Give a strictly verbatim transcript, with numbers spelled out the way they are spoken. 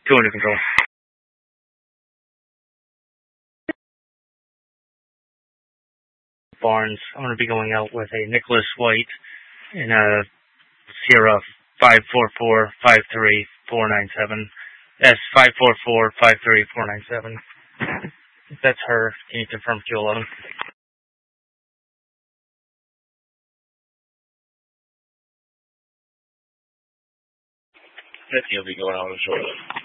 two under control. Barnes. I'm going to be going out with a Nicholas White and a Sierra five four four five three four nine seven. That's five four four five three four nine seven. If that's her, can you confirm Q eleven? fifty will be going out shortly.